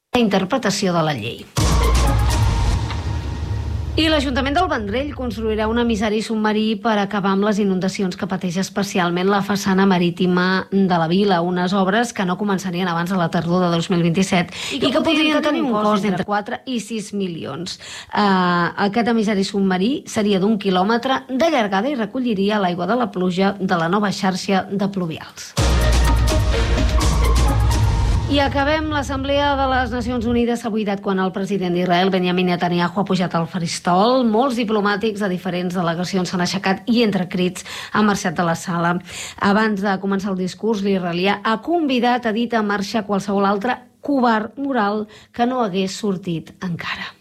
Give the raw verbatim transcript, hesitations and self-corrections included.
la interpretació de la llei. I l'Ajuntament del Vendrell construirà un emissari submarí per acabar amb les inundacions que pateix especialment la façana marítima de la vila, unes obres que no començarien abans de la tardor de dos mil vint-i-set i que, i que podrien tenir un cost d'entre quatre i sis milions. Uh, aquest emissari submarí seria d'un quilòmetre de llargada i recolliria l'aigua de la pluja de la nova xarxa de pluvials. I acabem. L'Assemblea de les Nacions Unides s'ha buidat quan el president d'Israel, Benjamin Netanyahu, ha pujat al faristol. Molts diplomàtics de diferents delegacions s'han aixecat i, entre crits, han marxat de la sala. Abans de començar el discurs, l'israelià ha convidat a dir a marxar qualsevol altre covard moral que no hagués sortit encara.